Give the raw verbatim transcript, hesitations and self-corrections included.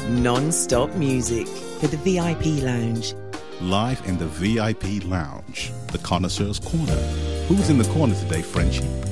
non-stop music for the V I P Lounge. Live in the V I P Lounge, the Connoisseur's Corner. Who's in the corner today, Frenchie?